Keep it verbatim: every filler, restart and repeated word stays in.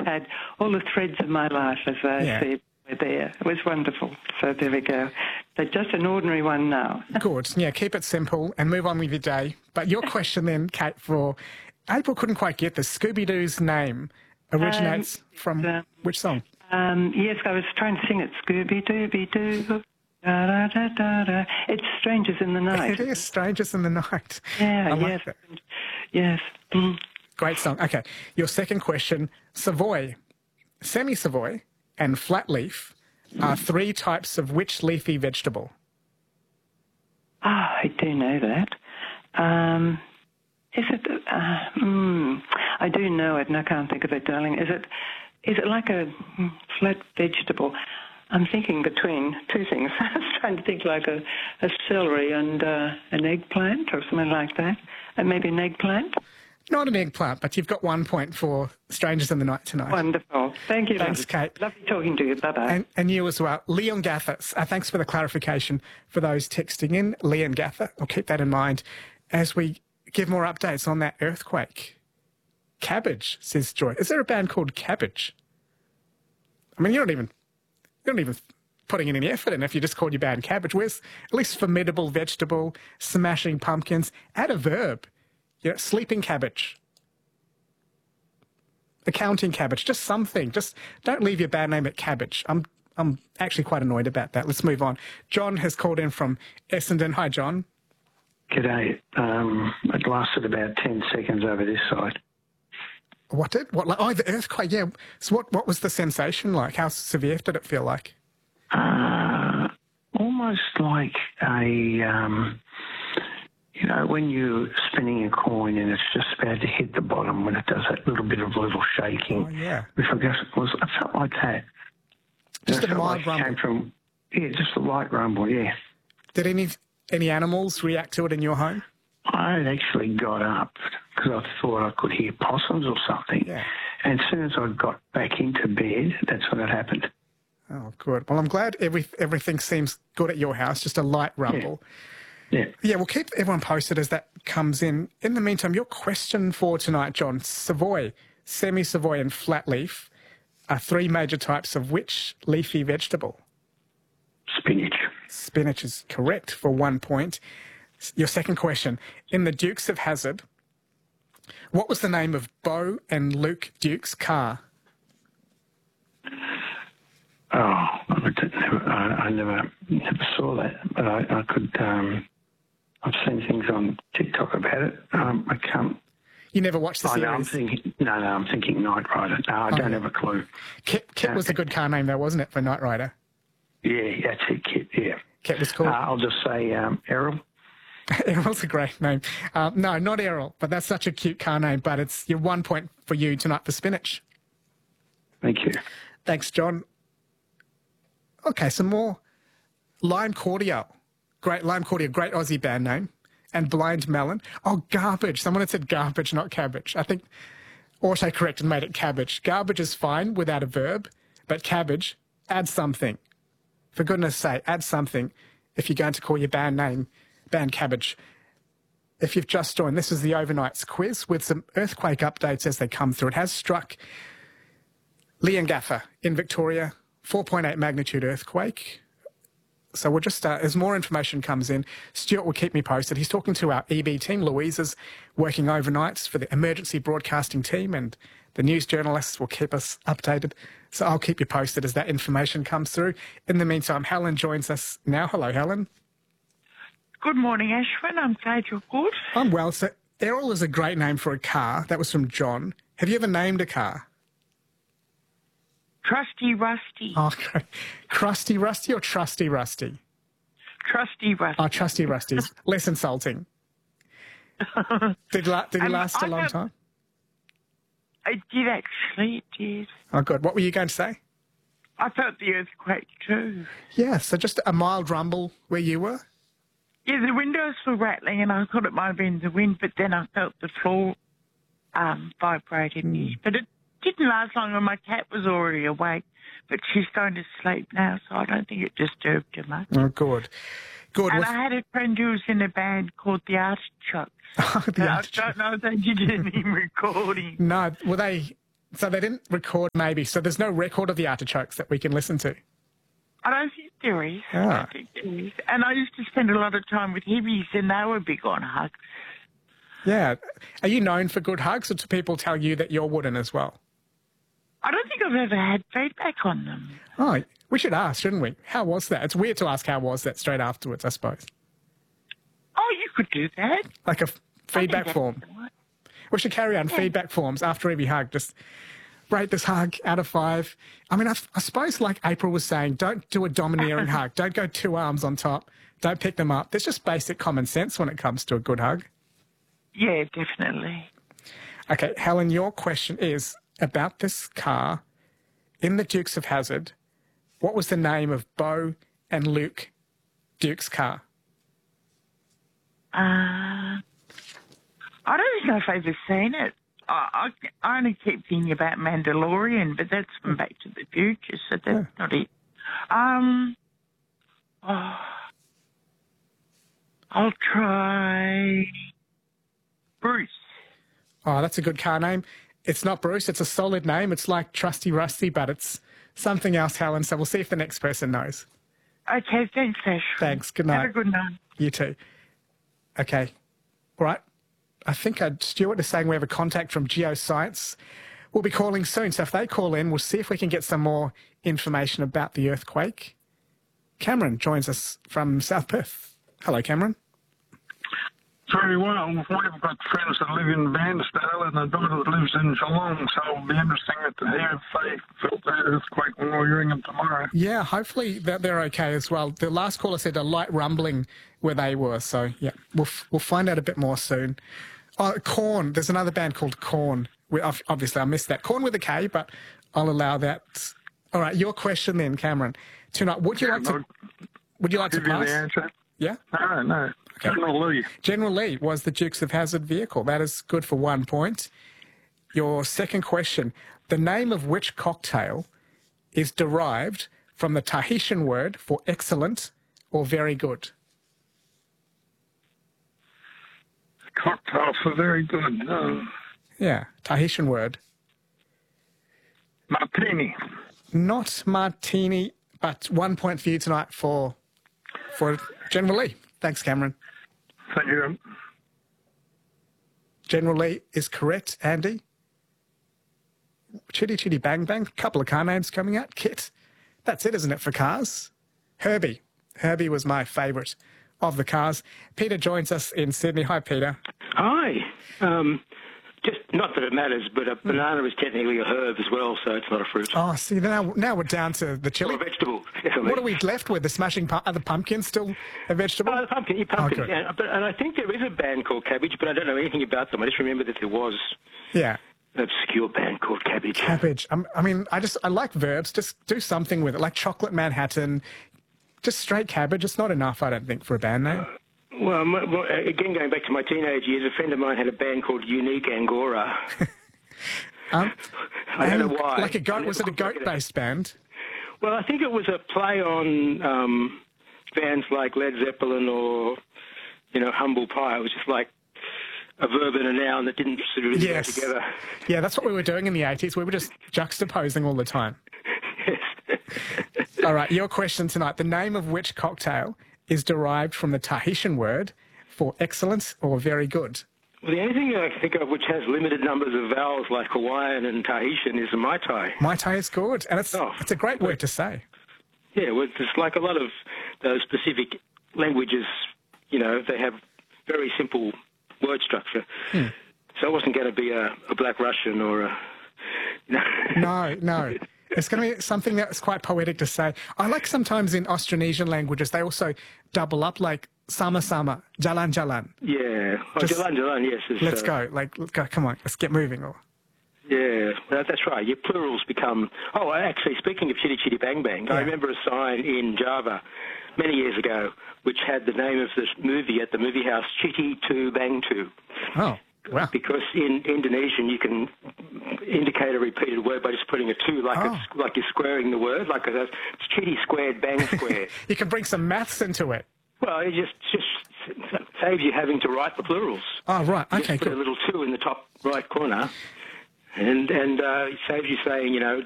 had all the threads of my life, as I Yeah. said, were there. It was wonderful. So there we go. So just an ordinary one now. Good. Yeah, keep it simple and move on with your day. But your question then, Kate, for April couldn't quite get this. Scooby-Doo's name originates Um, from um, which song? Um, yes, I was trying to sing it. Scooby-Dooby-Doo. Da, da, da, da, da. It's Strangers in the Night. It is Strangers in the Night. Yeah, I like yes. that. Yes. Mm. Great song. Okay, your second question. Savoy, semi-Savoy and flat leaf are three types of which leafy vegetable? Ah, I do know that. Um, is it... Uh, mm, I do know it, and I can't think of it, darling. Is it... Is it like a mm, flat vegetable? I'm thinking between two things. I was trying to think like a, a celery and uh, an eggplant or something like that. And maybe an eggplant. Not an eggplant, but you've got one point for Strangers in the Night tonight. Wonderful. Thank you. Thanks, lovely. Kate. Lovely talking to you. Bye-bye. And, and you as well. Leon Gather, uh, thanks for the clarification for those texting in. Leon Gather, I'll keep that in mind as we give more updates on that earthquake. Cabbage, says Joy. Is there a band called Cabbage? I mean, you don't even, you don't even putting in any effort in if you just called your band Cabbage. Where's at least formidable vegetable, smashing pumpkins? Add a verb. You know, sleeping cabbage. Accounting cabbage. Just something. Just don't leave your band name at Cabbage. I'm, I'm actually quite annoyed about that. Let's move on. John has called in from Essendon. Hi, John. G'day. Um, it lasted about ten seconds over this side. What did? What? Like, oh, the earthquake. Yeah. So what? What was the sensation like? How severe did it feel like? Uh, almost like a, um, you know, when you're spinning a coin and it's just about to hit the bottom when it does that little bit of little shaking. Oh, yeah. Which I guess it was, it felt like that. Just It a felt mild like it rumble. Came from, yeah, just a light rumble, yeah. Did any any animals react to it in your home? I had actually got up because I thought I could hear possums or something. Yeah. And as soon as I got back into bed, that's when it happened. Oh, good. Well, I'm glad every, everything seems good at your house, just a light rumble. Yeah. Yeah, we'll keep everyone posted as that comes in. In the meantime, your question for tonight, John, Savoy, semi-Savoy and flat leaf are three major types of which leafy vegetable? Spinach. Spinach is correct for one point. Your second question, in the Dukes of Hazzard, what was the name of Bo and Luke Duke's car? Oh, I, didn't- never, I, I never never saw that, but I, I could. Um, I've seen things on TikTok about it. Um, I can't. You never watched the Oh, series? no, I'm thinking. No, no, I'm thinking Knight Rider. No, I Oh, don't yeah. have a clue. Kit, Kit was a good car name, though, wasn't it, for Knight Rider? Yeah, that's it, Kit. Yeah. Kit was Uh, cool. I'll just say um, Errol. Errol's a great name. Um, no, not Errol, but that's such a cute car name. But it's your one point for you tonight for spinach. Thank you. Thanks, John. Okay, some more. Lime Cordial. Great Lime Cordial, great Aussie band name. And Blind Melon. Oh, garbage. Someone had said garbage, not cabbage. I think autocorrect and made it cabbage. Garbage is fine without a verb, but cabbage, add something. For goodness sake, add something if you're going to call your band name band Cabbage. If you've just joined, this is the Overnights quiz with some earthquake updates as they come through. It has struck Leongatha in Victoria, four point eight magnitude earthquake. So we'll just, uh, as more information comes in, Stuart will keep me posted. He's talking to our E B team. Louise is working overnights for the emergency broadcasting team, and the news journalists will keep us updated. So I'll keep you posted as that information comes through. In the meantime, Helen joins us now. Hello, Helen. Good morning, Ashwin. I'm glad you're good. I'm well. So Errol is a great name for a car. That was from John. Have you ever named a car? Trusty Rusty. Oh, okay. Crusty Rusty or Trusty Rusty? Trusty Rusty. Oh, Trusty Rusty's less insulting. Did, la- did he Um, last a I long don't- time? It did actually, it did. Oh, good. What were you going to say? I felt the earthquake too. Yeah, so just a mild rumble where you were? Yeah, the windows were rattling and I thought it might have been the wind, but then I felt the floor um, vibrated. Mm. But it didn't last long and my cat was already awake, but she's going to sleep now, so I don't think it disturbed her much. Oh, good. Good. And Well, I had a friend who was in a band called the Artichokes. the But I Artichokes. don't know if they did any recording. No, were they So they didn't record maybe. So there's no record of the artichokes that we can listen to. I don't think there is. I Ah. don't think there is. And I used to spend a lot of time with hippies, and they were big on hugs. Yeah. Are you known for good hugs, or do people tell you that you're wooden as well? I don't think I've ever had feedback on them. Oh, we should ask, shouldn't we? How was that? It's weird to ask how was that straight afterwards, I suppose. Oh, you could do that. Like a f- feedback I think form. that's all right. We should carry on feedback forms after every hug. Just rate this hug out of five. I mean, I, I suppose like April was saying, don't do a domineering hug. Don't go two arms on top. Don't pick them up. There's just basic common sense when it comes to a good hug. Yeah, definitely. Okay, Helen, your question is about this car in the Dukes of Hazzard. What was the name of Bo and Luke Duke's car? Uh, I don't even know if I've ever seen it. I, I, I only keep thinking about Mandalorian, but that's from Back to the Future, so that's Yeah. not it. Um, oh, I'll try Bruce. Oh, that's a good car name. It's not Bruce. It's a solid name. It's like Trusty Rusty, but it's something else, Helen. So we'll see if the next person knows. Okay, thanks, Ash. Thanks. Good Have night. a good night. You too. Okay. All right. I think uh, Stuart is saying we have a contact from Geoscience. We'll be calling soon. So if they call in, we'll see if we can get some more information about the earthquake. Cameron joins us from South Perth. Hello, Cameron. Very well. We've got friends that live in Bairnsdale and a daughter that lives in Geelong, so it'll be interesting to hear if they felt the earthquake when we ring them tomorrow. Yeah, hopefully that they're okay as well. The last caller said a light rumbling where they were. So, yeah, we'll, we'll find out a bit more soon. Oh, Korn. There's another band called Korn. We, obviously, I missed that. Korn with a K, but I'll allow that. All right, your question then, Cameron. Tonight, would you like to, would you like to Give you pass? the answer? Yeah? No, no. General Lee. General Lee was the Dukes of Hazzard vehicle. That is good for one point. Your second question. The name of which cocktail is derived from the Tahitian word for excellent or very good? Cocktail for very good. Uh, Yeah, Tahitian word. martini. Not martini, but one point for you tonight for, for General Lee. Thanks, Cameron. Thank you. General Lee is correct, Andy. Chitty Chitty Bang Bang, couple of car names coming out. Kit, that's it, isn't it, for cars? Herbie. Herbie was my favourite of the cars. Peter joins us in Sydney. Hi, Peter. Hi. Um, just not that it matters, but a banana is technically a herb as well, so it's not a fruit. Oh, see, now, now we're down to the chili. Or a vegetable. Definitely. What are we left with? The smashing pu- are the pumpkins still a vegetable? Oh, the pumpkin, yeah, pumpkin. good. Yeah, but, and I think there is a band called Cabbage, but I don't know anything about them. I just remember that there was Yeah. an obscure band called Cabbage. Cabbage. Um, I mean, I just I like verbs. Just do something with it, like chocolate Manhattan. Just straight cabbage. It's not enough, I don't think, for a band name. Well, my, well, again, going back to my teenage years, a friend of mine had a band called Unique Angora. Um, I don't and know why. Like a I goat. never Was it a could work it out. goat-based band? Well, I think it was a play on um, bands like Led Zeppelin or, you know, Humble Pie. It was just like a verb and a noun that didn't sort of really Yes. go together. Yeah, that's what we were doing in the eighties. We were just juxtaposing all the time. Yes. All right, your question tonight. The name of which cocktail is derived from the Tahitian word for excellent or very good? Well, the only thing I can think of which has limited numbers of vowels like Hawaiian and Tahitian is the Mai Tai. Mai Tai is good, and it's Oh. it's a great word to say. Yeah, well, it's like a lot of those specific languages, you know, they have very simple word structure. Hmm. So it wasn't going to be a, a Black Russian or a... You know. No, no. It's going to be something that's quite poetic to say. I like sometimes in Austronesian languages, they also double up, like sama sama, jalan jalan. Yeah. Oh, Just- Jalan Jalan, yes. Is, Let's uh, go. Like, let's go. Come on, let's get moving. Or Yeah, well, that's right. Your plurals become... Oh, actually, speaking of Chitty Chitty Bang Bang, Yeah. I remember a sign in Java many years ago which had the name of this movie at the movie house, Chitty to Bang to. oh, wow. Because in Indonesian you can indicate a repeated word by just putting a two, like Oh. it's like you're squaring the word, like it's Chitty squared, Bang squared. You can bring some maths into it. Well, it just just saves you having to write the plurals. Oh, right. Just Okay, put a good. little two in the top right corner, And and uh, it saves you saying, you know,